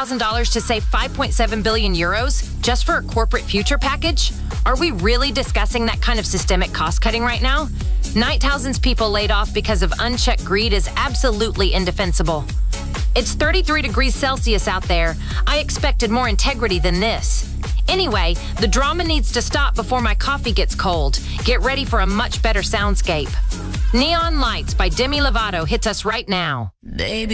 $100,000 to save 5.7 billion euros just for a corporate future package? Are we really discussing that kind of systemic cost-cutting right now? Nighthausen's people laid off because of unchecked greed is absolutely indefensible. It's 33 degrees Celsius out there. I expected more integrity than this. Anyway, the drama needs to stop before my coffee gets cold. Get ready for a much better soundscape. Neon Lights by Demi Lovato hits us right now. Baby.